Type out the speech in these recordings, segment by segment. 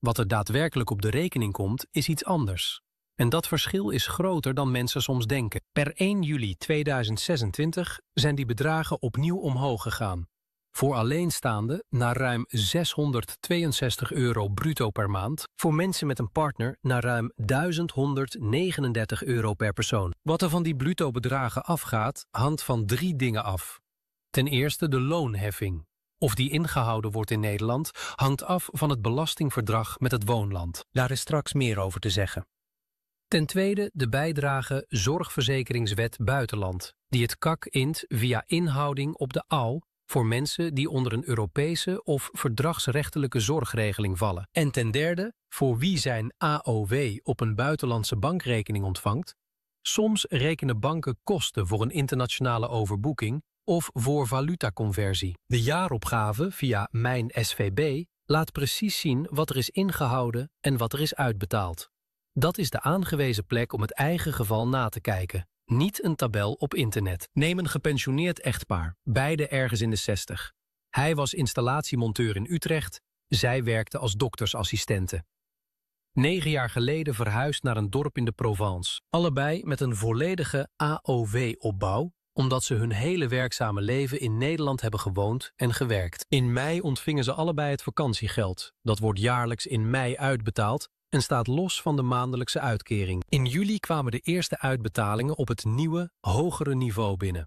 Wat er daadwerkelijk op de rekening komt, is iets anders. En dat verschil is groter dan mensen soms denken. Per 1 juli 2026 zijn die bedragen opnieuw omhoog gegaan. Voor alleenstaanden naar ruim €662 bruto per maand. Voor mensen met een partner naar ruim €1139 per persoon. Wat er van die bruto bedragen afgaat, hangt van 3 dingen af. Ten eerste de loonheffing. Of die ingehouden wordt in Nederland, hangt af van het belastingverdrag met het woonland. Daar is straks meer over te zeggen. Ten tweede de bijdrage Zorgverzekeringswet Buitenland, die het KAK int via inhouding op de AOW voor mensen die onder een Europese of verdragsrechtelijke zorgregeling vallen. En ten derde, voor wie zijn AOW op een buitenlandse bankrekening ontvangt. Soms rekenen banken kosten voor een internationale overboeking of voor valutaconversie. De jaaropgave via Mijn SVB laat precies zien wat er is ingehouden en wat er is uitbetaald. Dat is de aangewezen plek om het eigen geval na te kijken. Niet een tabel op internet. Neem een gepensioneerd echtpaar, beide ergens in de 60. Hij was installatiemonteur in Utrecht, zij werkte als doktersassistente. 9 jaar geleden verhuisd naar een dorp in de Provence. Allebei met een volledige AOW-opbouw, omdat ze hun hele werkzame leven in Nederland hebben gewoond en gewerkt. In mei ontvingen ze allebei het vakantiegeld. Dat wordt jaarlijks in mei uitbetaald en staat los van de maandelijkse uitkering. In juli kwamen de eerste uitbetalingen op het nieuwe, hogere niveau binnen.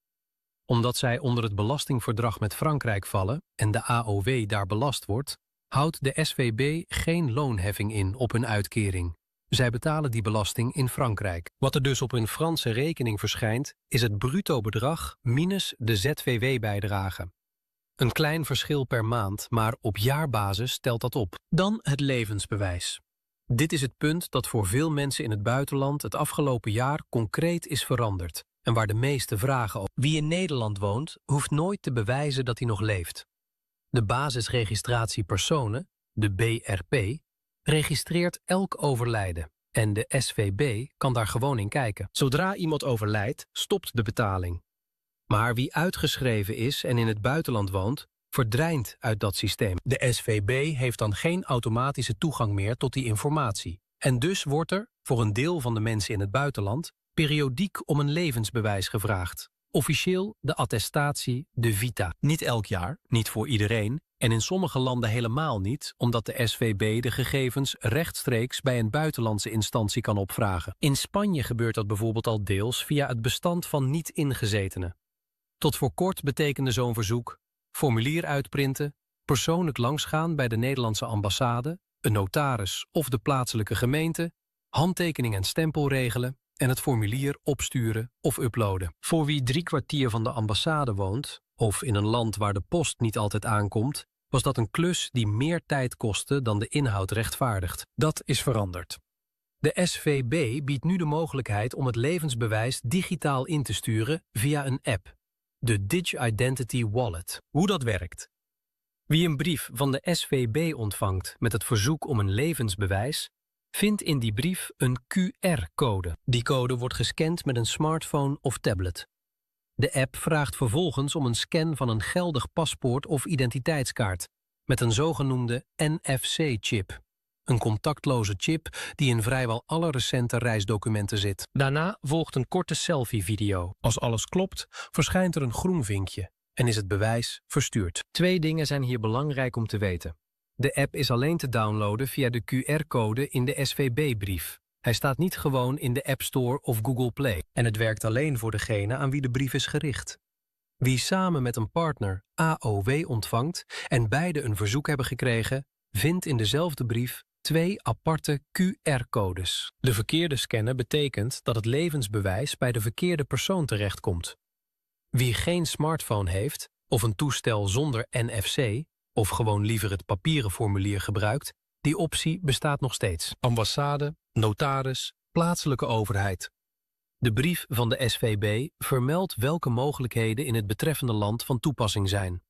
Omdat zij onder het belastingverdrag met Frankrijk vallen en de AOW daar belast wordt, houdt de SVB geen loonheffing in op hun uitkering. Zij betalen die belasting in Frankrijk. Wat er dus op hun Franse rekening verschijnt, is het bruto bedrag minus de ZVW-bijdrage. Een klein verschil per maand, maar op jaarbasis telt dat op. Dan het levensbewijs. Dit is het punt dat voor veel mensen in het buitenland het afgelopen jaar concreet is veranderd en waar de meeste vragen op. Wie in Nederland woont, hoeft nooit te bewijzen dat hij nog leeft. De basisregistratie personen, de BRP, registreert elk overlijden en de SVB kan daar gewoon in kijken. Zodra iemand overlijdt, stopt de betaling. Maar wie uitgeschreven is en in het buitenland woont, verdwijnt uit dat systeem. De SVB heeft dan geen automatische toegang meer tot die informatie. En dus wordt er, voor een deel van de mensen in het buitenland, periodiek om een levensbewijs gevraagd. Officieel de attestatie de vita. Niet elk jaar, niet voor iedereen en in sommige landen helemaal niet, omdat de SVB de gegevens rechtstreeks bij een buitenlandse instantie kan opvragen. In Spanje gebeurt dat bijvoorbeeld al deels via het bestand van niet-ingezetenen. Tot voor kort betekende zo'n verzoek formulier uitprinten, persoonlijk langsgaan bij de Nederlandse ambassade, een notaris of de plaatselijke gemeente, handtekening en stempel regelen en het formulier opsturen of uploaden. Voor wie 3/4 van de ambassade woont, of in een land waar de post niet altijd aankomt, was dat een klus die meer tijd kostte dan de inhoud rechtvaardigt. Dat is veranderd. De SVB biedt nu de mogelijkheid om het levensbewijs digitaal in te sturen via een app, de DigIdentity Wallet. Hoe dat werkt? Wie een brief van de SVB ontvangt met het verzoek om een levensbewijs, vindt in die brief een QR-code. Die code wordt gescand met een smartphone of tablet. De app vraagt vervolgens om een scan van een geldig paspoort of identiteitskaart met een zogenoemde NFC-chip. Een contactloze chip die in vrijwel alle recente reisdocumenten zit. Daarna volgt een korte selfie-video. Als alles klopt, verschijnt er een groen vinkje en is het bewijs verstuurd. 2 dingen zijn hier belangrijk om te weten. De app is alleen te downloaden via de QR-code in de SVB-brief. Hij staat niet gewoon in de App Store of Google Play. En het werkt alleen voor degene aan wie de brief is gericht. Wie samen met een partner AOW ontvangt en beide een verzoek hebben gekregen, vindt in dezelfde brief 2 aparte QR-codes. De verkeerde scannen betekent dat het levensbewijs bij de verkeerde persoon terechtkomt. Wie geen smartphone heeft of een toestel zonder NFC of gewoon liever het papieren formulier gebruikt, die optie bestaat nog steeds. Ambassade, notaris, plaatselijke overheid. De brief van de SVB vermeldt welke mogelijkheden in het betreffende land van toepassing zijn.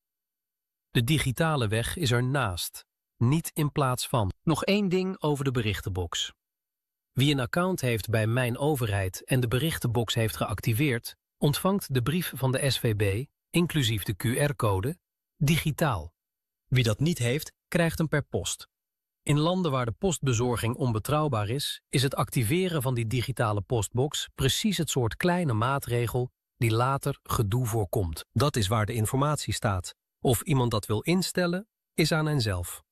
De digitale weg is ernaast, niet in plaats van. Nog 1 ding over de berichtenbox. Wie een account heeft bij Mijn Overheid en de berichtenbox heeft geactiveerd, ontvangt de brief van de SVB, inclusief de QR-code, digitaal. Wie dat niet heeft, krijgt hem per post. In landen waar de postbezorging onbetrouwbaar is het activeren van die digitale postbox precies het soort kleine maatregel die later gedoe voorkomt. Dat is waar de informatie staat. Of iemand dat wil instellen, is aan henzelf.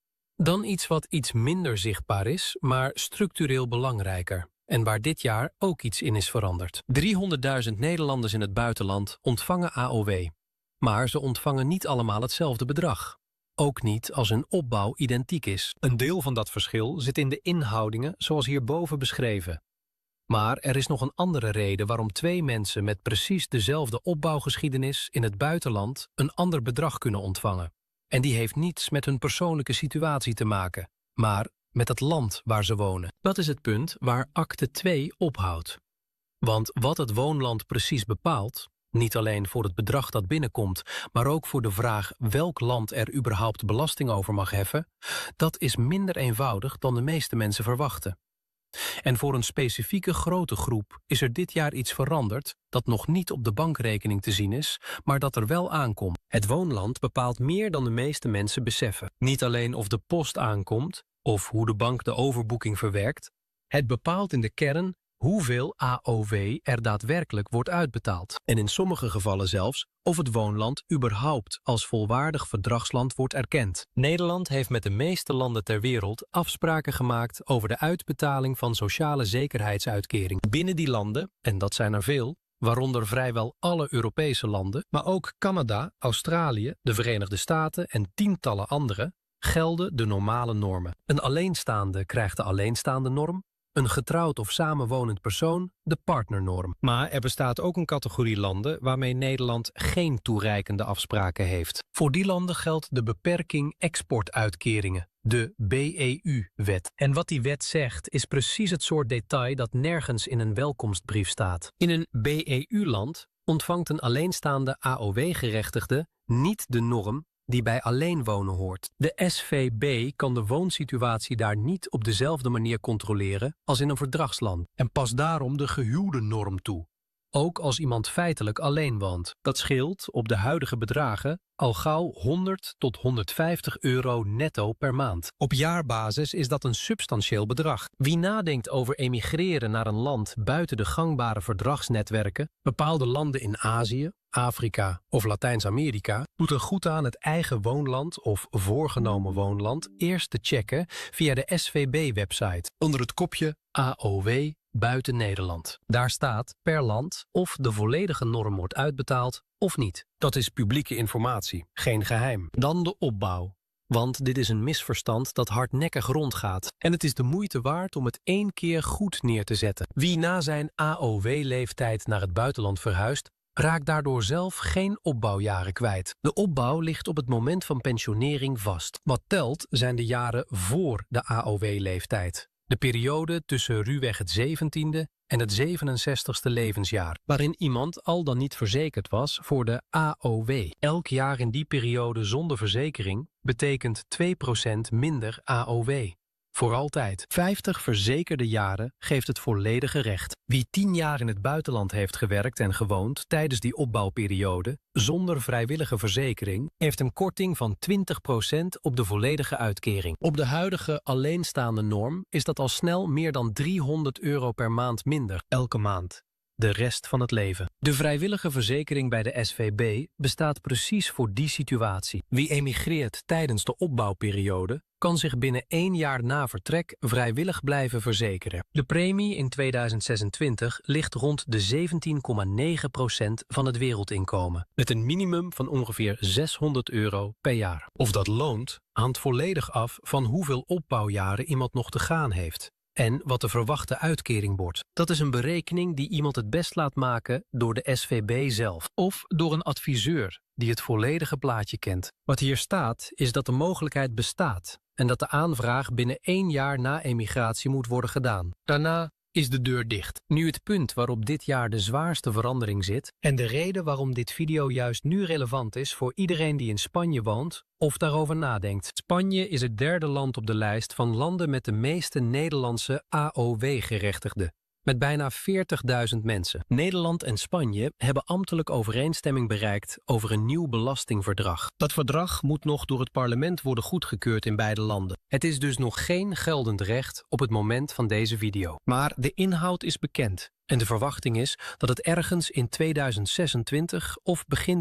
Dan iets wat iets minder zichtbaar is, maar structureel belangrijker. En waar dit jaar ook iets in is veranderd. 300.000 Nederlanders in het buitenland ontvangen AOW. Maar ze ontvangen niet allemaal hetzelfde bedrag. Ook niet als hun opbouw identiek is. Een deel van dat verschil zit in de inhoudingen zoals hierboven beschreven. Maar er is nog een andere reden waarom twee mensen met precies dezelfde opbouwgeschiedenis in het buitenland een ander bedrag kunnen ontvangen. En die heeft niets met hun persoonlijke situatie te maken, maar met het land waar ze wonen. Dat is het punt waar akte 2 ophoudt. Want wat het woonland precies bepaalt, niet alleen voor het bedrag dat binnenkomt, maar ook voor de vraag welk land er überhaupt belasting over mag heffen, dat is minder eenvoudig dan de meeste mensen verwachten. En voor een specifieke grote groep is er dit jaar iets veranderd dat nog niet op de bankrekening te zien is, maar dat er wel aankomt. Het woonland bepaalt meer dan de meeste mensen beseffen. Niet alleen of de post aankomt of hoe de bank de overboeking verwerkt. Het bepaalt in de kern hoeveel AOW er daadwerkelijk wordt uitbetaald. En in sommige gevallen zelfs of het woonland überhaupt als volwaardig verdragsland wordt erkend. Nederland heeft met de meeste landen ter wereld afspraken gemaakt over de uitbetaling van sociale zekerheidsuitkering. Binnen die landen, en dat zijn er veel, waaronder vrijwel alle Europese landen, maar ook Canada, Australië, de Verenigde Staten en tientallen andere, gelden de normale normen. Een alleenstaande krijgt de alleenstaande norm, een getrouwd of samenwonend persoon de partnernorm. Maar er bestaat ook een categorie landen waarmee Nederland geen toereikende afspraken heeft. Voor die landen geldt de beperking exportuitkeringen, de BEU-wet. En wat die wet zegt is precies het soort detail dat nergens in een welkomstbrief staat. In een BEU-land ontvangt een alleenstaande AOW-gerechtigde niet de norm die bij alleenwonen hoort. De SVB kan de woonsituatie daar niet op dezelfde manier controleren als in een verdragsland en past daarom de gehuwde norm toe. Ook als iemand feitelijk alleen woont. Dat scheelt op de huidige bedragen al gauw 100 tot 150 euro netto per maand. Op jaarbasis is dat een substantieel bedrag. Wie nadenkt over emigreren naar een land buiten de gangbare verdragsnetwerken, bepaalde landen in Azië, Afrika of Latijns-Amerika, doet er goed aan het eigen woonland of voorgenomen woonland eerst te checken via de SVB-website onder het kopje AOW buiten Nederland. Daar staat per land of de volledige norm wordt uitbetaald of niet. Dat is publieke informatie, geen geheim. Dan de opbouw. Want dit is een misverstand dat hardnekkig rondgaat. En het is de moeite waard om het 1 keer goed neer te zetten. Wie na zijn AOW-leeftijd naar het buitenland verhuist, raakt daardoor zelf geen opbouwjaren kwijt. De opbouw ligt op het moment van pensionering vast. Wat telt zijn de jaren voor de AOW-leeftijd. De periode tussen ruwweg het 17e en het 67ste levensjaar, waarin iemand al dan niet verzekerd was voor de AOW. Elk jaar in die periode zonder verzekering betekent 2% minder AOW. Voor altijd. 50 verzekerde jaren geeft het volledige recht. Wie 10 jaar in het buitenland heeft gewerkt en gewoond tijdens die opbouwperiode, zonder vrijwillige verzekering, heeft een korting van 20% op de volledige uitkering. Op de huidige alleenstaande norm is dat al snel meer dan 300 euro per maand minder, elke maand. De rest van het leven. De vrijwillige verzekering bij de SVB bestaat precies voor die situatie. Wie emigreert tijdens de opbouwperiode kan zich binnen 1 jaar na vertrek vrijwillig blijven verzekeren. De premie in 2026 ligt rond de 17,9% van het wereldinkomen, met een minimum van ongeveer 600 euro per jaar. Of dat loont, hangt volledig af van hoeveel opbouwjaren iemand nog te gaan heeft. En wat de verwachte uitkering wordt. Dat is een berekening die iemand het best laat maken door de SVB zelf. Of door een adviseur die het volledige plaatje kent. Wat hier staat is dat de mogelijkheid bestaat en dat de aanvraag binnen 1 jaar na emigratie moet worden gedaan. Daarna is de deur dicht. Nu het punt waarop dit jaar de zwaarste verandering zit en de reden waarom dit video juist nu relevant is voor iedereen die in Spanje woont of daarover nadenkt. Spanje is het 3e land op de lijst van landen met de meeste Nederlandse AOW-gerechtigden. met bijna 40.000 mensen. Nederland en Spanje hebben ambtelijk overeenstemming bereikt over een nieuw belastingverdrag. Dat verdrag moet nog door het parlement worden goedgekeurd in beide landen. Het is dus nog geen geldend recht op het moment van deze video. Maar de inhoud is bekend. En de verwachting is dat het ergens in 2026 of begin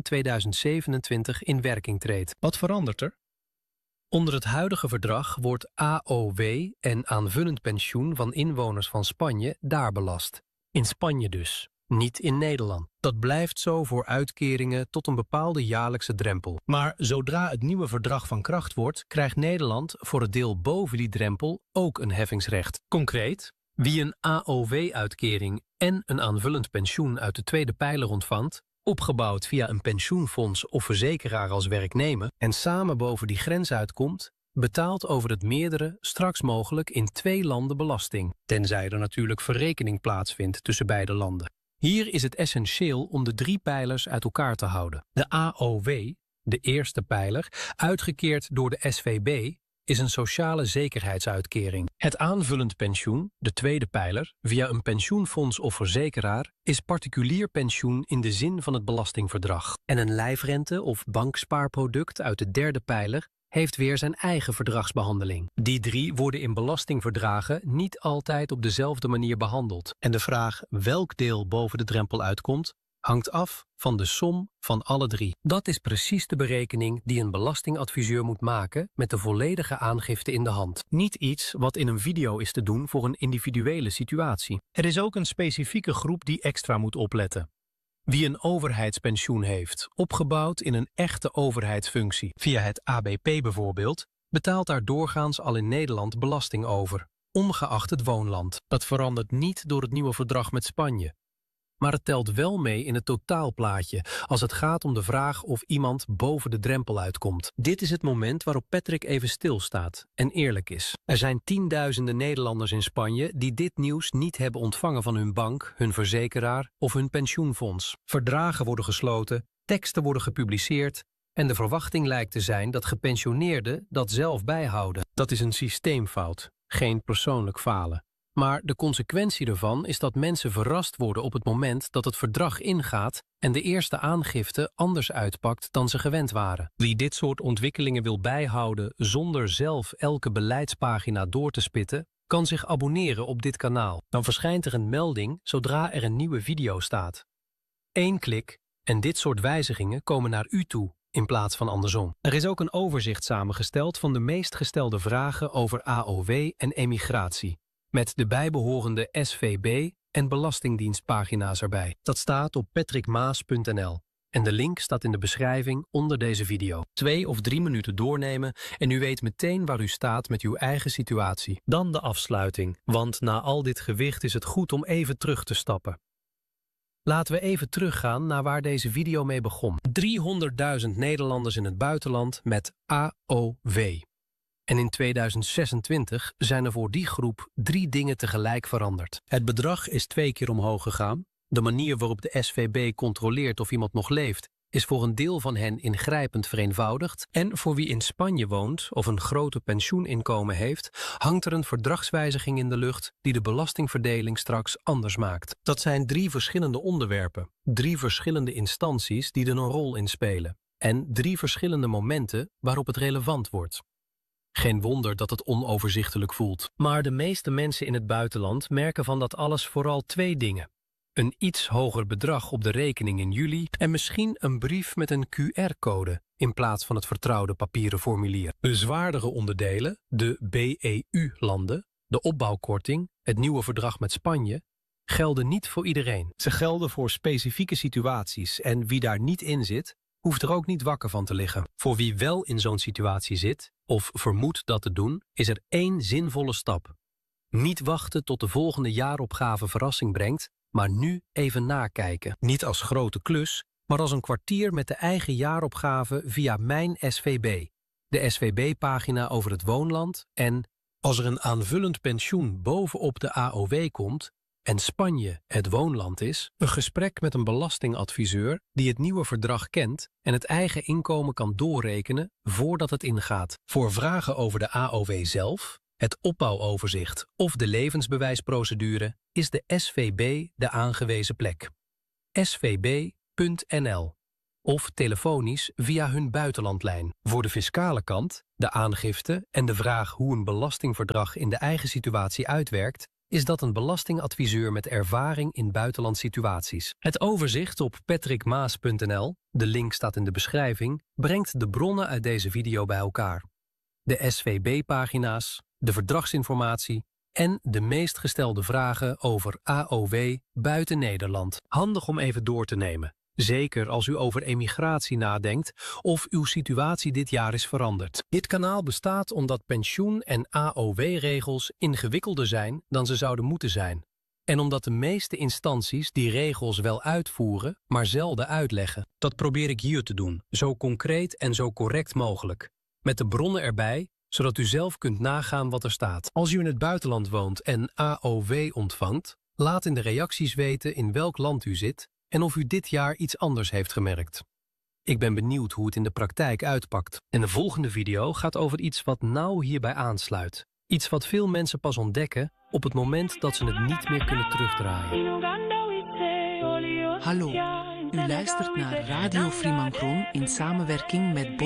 2027 in werking treedt. Wat verandert er? Onder het huidige verdrag wordt AOW en aanvullend pensioen van inwoners van Spanje daar belast. In Spanje dus, niet in Nederland. Dat blijft zo voor uitkeringen tot een bepaalde jaarlijkse drempel. Maar zodra het nieuwe verdrag van kracht wordt, krijgt Nederland voor het deel boven die drempel ook een heffingsrecht. Concreet, wie een AOW-uitkering en een aanvullend pensioen uit de tweede pijler ontvangt, opgebouwd via een pensioenfonds of verzekeraar als werknemer en samen boven die grens uitkomt, betaalt over het meerdere straks mogelijk in 2 landen belasting, tenzij er natuurlijk verrekening plaatsvindt tussen beide landen. Hier is het essentieel om de 3 pijlers uit elkaar te houden. De AOW, de eerste pijler, uitgekeerd door de SVB, is een sociale zekerheidsuitkering. Het aanvullend pensioen, de tweede pijler, via een pensioenfonds of verzekeraar, is particulier pensioen in de zin van het belastingverdrag. En een lijfrente of bankspaarproduct uit de derde pijler heeft weer zijn eigen verdragsbehandeling. Die 3 worden in belastingverdragen niet altijd op dezelfde manier behandeld. En de vraag welk deel boven de drempel uitkomt, hangt af van de som van alle 3. Dat is precies de berekening die een belastingadviseur moet maken met de volledige aangifte in de hand. Niet iets wat in een video is te doen voor een individuele situatie. Er is ook een specifieke groep die extra moet opletten. Wie een overheidspensioen heeft, opgebouwd in een echte overheidsfunctie, via het ABP bijvoorbeeld, betaalt daar doorgaans al in Nederland belasting over, ongeacht het woonland. Dat verandert niet door het nieuwe verdrag met Spanje. Maar het telt wel mee in het totaalplaatje als het gaat om de vraag of iemand boven de drempel uitkomt. Dit is het moment waarop Patrick even stilstaat en eerlijk is. Er zijn tienduizenden Nederlanders in Spanje die dit nieuws niet hebben ontvangen van hun bank, hun verzekeraar of hun pensioenfonds. Verdragen worden gesloten, teksten worden gepubliceerd en de verwachting lijkt te zijn dat gepensioneerden dat zelf bijhouden. Dat is een systeemfout, geen persoonlijk falen. Maar de consequentie ervan is dat mensen verrast worden op het moment dat het verdrag ingaat en de eerste aangifte anders uitpakt dan ze gewend waren. Wie dit soort ontwikkelingen wil bijhouden zonder zelf elke beleidspagina door te spitten, kan zich abonneren op dit kanaal. Dan verschijnt er een melding zodra er een nieuwe video staat. 1 klik en dit soort wijzigingen komen naar u toe in plaats van andersom. Er is ook een overzicht samengesteld van de meest gestelde vragen over AOW en emigratie, met de bijbehorende SVB en Belastingdienstpagina's erbij. Dat staat op patrickmaas.nl en de link staat in de beschrijving onder deze video. 2 of 3 minuten doornemen en u weet meteen waar u staat met uw eigen situatie. Dan de afsluiting, want na al dit gewicht is het goed om even terug te stappen. Laten we even teruggaan naar waar deze video mee begon. 300.000 Nederlanders in het buitenland met AOW. En in 2026 zijn er voor die groep 3 dingen tegelijk veranderd. Het bedrag is 2 keer omhoog gegaan. De manier waarop de SVB controleert of iemand nog leeft, is voor een deel van hen ingrijpend vereenvoudigd. En voor wie in Spanje woont of een grote pensioeninkomen heeft, hangt er een verdragswijziging in de lucht die de belastingverdeling straks anders maakt. Dat zijn 3 verschillende onderwerpen, 3 verschillende instanties die er een rol in spelen. En 3 verschillende momenten waarop het relevant wordt. Geen wonder dat het onoverzichtelijk voelt. Maar de meeste mensen in het buitenland merken van dat alles vooral 2 dingen. Een iets hoger bedrag op de rekening in juli en misschien een brief met een QR-code in plaats van het vertrouwde papieren formulier. De zwaardere onderdelen, de BEU-landen, de opbouwkorting, het nieuwe verdrag met Spanje, gelden niet voor iedereen. Ze gelden voor specifieke situaties en wie daar niet in zit, hoeft er ook niet wakker van te liggen. Voor wie wel in zo'n situatie zit, of vermoedt dat te doen, is er 1 zinvolle stap. Niet wachten tot de volgende jaaropgave verrassing brengt, maar nu even nakijken. Niet als grote klus, maar als een kwartier met de eigen jaaropgave via Mijn SVB. De SVB-pagina over het woonland en als er een aanvullend pensioen bovenop de AOW komt en Spanje het woonland is, een gesprek met een belastingadviseur die het nieuwe verdrag kent en het eigen inkomen kan doorrekenen voordat het ingaat. Voor vragen over de AOW zelf het opbouwoverzicht of de levensbewijsprocedure is de SVB de aangewezen plek. svb.nl of telefonisch via hun buitenlandlijn. Voor de fiscale kant, de aangifte en de vraag hoe een belastingverdrag in de eigen situatie uitwerkt, is dat een belastingadviseur met ervaring in buitenlandssituaties. Het overzicht op patrickmaas.nl, de link staat in de beschrijving, brengt de bronnen uit deze video bij elkaar. De SVB-pagina's, de verdragsinformatie en de meest gestelde vragen over AOW buiten Nederland. Handig om even door te nemen. Zeker als u over emigratie nadenkt of uw situatie dit jaar is veranderd. Dit kanaal bestaat omdat pensioen- en AOW-regels ingewikkelder zijn dan ze zouden moeten zijn. En omdat de meeste instanties die regels wel uitvoeren, maar zelden uitleggen. Dat probeer ik hier te doen, zo concreet en zo correct mogelijk. Met de bronnen erbij, zodat u zelf kunt nagaan wat er staat. Als u in het buitenland woont en AOW ontvangt, laat in de reacties weten in welk land u zit en of u dit jaar iets anders heeft gemerkt. Ik ben benieuwd hoe het in de praktijk uitpakt. En de volgende video gaat over iets wat nauw hierbij aansluit. Iets wat veel mensen pas ontdekken op het moment dat ze het niet meer kunnen terugdraaien. Hallo, u luistert naar Radio Frimankroon in samenwerking met